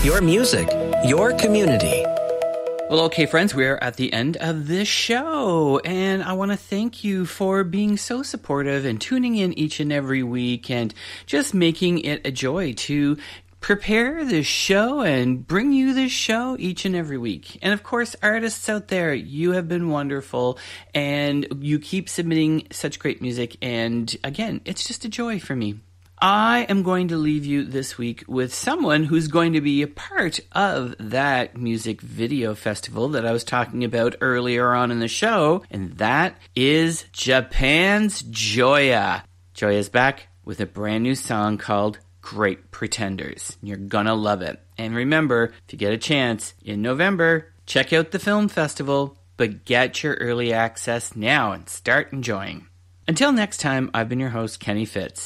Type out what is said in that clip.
your music, your community. Well, okay, friends, we're at the end of this show, and I want to thank you for being so supportive and tuning in each and every week and just making it a joy to prepare this show and bring you this show each and every week. And of course, artists out there, you have been wonderful, and you keep submitting such great music, and again, it's just a joy for me. I am going to leave you this week with someone who's going to be a part of that music video festival that I was talking about earlier on in the show, and that is Japan's Joya. Joya's back with a brand new song called Great Pretenders. You're gonna love it. And remember, if you get a chance, in November, check out the film festival, but get your early access now and start enjoying. Until next time, I've been your host, Kenny Fitz.